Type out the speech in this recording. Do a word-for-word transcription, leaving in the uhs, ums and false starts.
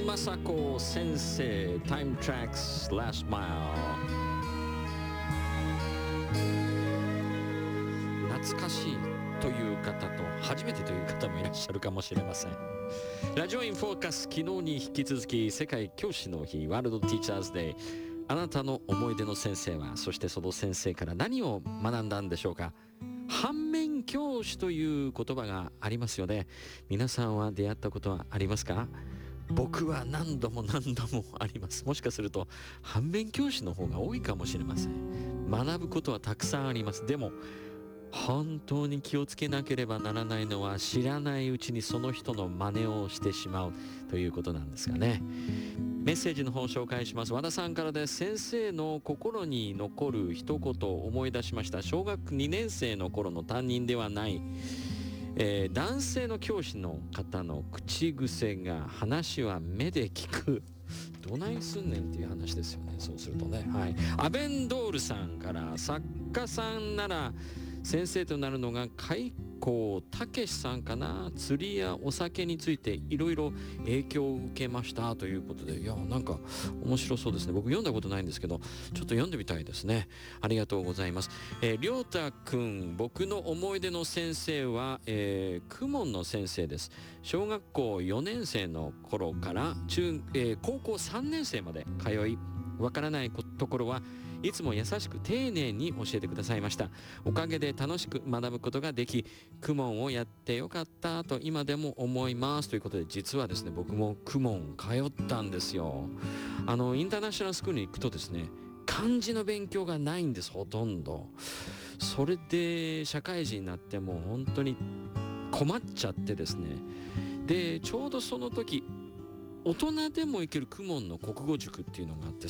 雅子先生 Time Tracks Last Mile。 懐かしいという方と初めてという方もいらっしゃるかもしれません。ラジオインフォーカス、昨日に引き続き世界教師の日、ワールドティーチャーズデー。あなたの思い出の先生は、そしてその先生から何を学んだんでしょうか。反面教師という言葉がありますよね。皆さんは出会ったことはありますか？僕は何度も何度もあります。もしかすると反面教師の方が多いかもしれません。学ぶことはたくさんあります。でも本当に気をつけなければならないのは、知らないうちにその人の真似をしてしまうということなんですかね。メッセージの方を紹介します。和田さんからです。先生の心に残る一言を思い出しました。小学にねん生の頃の担任ではない、えー、男性の教師の方の口癖が、話は目で聞く。どないすんねんっていう話ですよね。そうするとね、はい、アベンドールさんから、作家さんなら先生となるのが開光武さんかな。釣りやお酒についていろいろ影響を受けましたということで、いやなんか面白そうですね。僕読んだことないんですけど、ちょっと読んでみたいですね。ありがとうございます。えー、りょうたくん、僕の思い出の先生は、えー、公文の先生です。小学校よねん生の頃から中、えー、高校さんねん生まで通い、わからないところはいつも優しく丁寧に教えてくださいました。おかげで楽しく学ぶことができ、公文をやってよかったと今でも思いますということで、実はですね、僕も公文通ったんですよ。あのインターナショナルスクールに行くとですね、漢字の勉強がないんです、ほとんど。それで社会人になっても本当に困っちゃってですね。でちょうどその時、大人でも行ける公文の国語塾っていうのがあって、